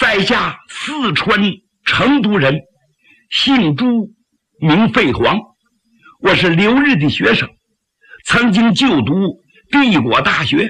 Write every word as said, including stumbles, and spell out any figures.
在下四川成都人，姓朱，名废黄，我是留日的学生，曾经就读帝国大学。